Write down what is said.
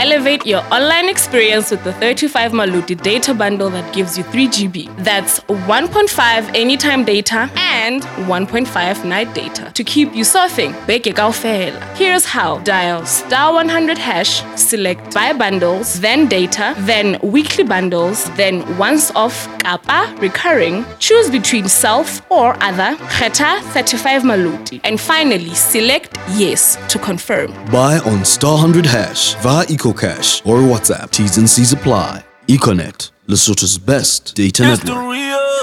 Elevate your online experience with the 35 Maluti data bundle that gives you 3 GB. That's 1.5 anytime data and 1.5 night data to keep you surfing. Beke kaofela. Here's how. Dial *100#, select buy bundles, then data, then weekly bundles, then once off, kapa, recurring, choose between self or other, khetha 35 Maluti, and finally select yes to confirm. Buy on *100# via EcoCash or WhatsApp. T's and C's apply. Econet, Lesotho's best data network.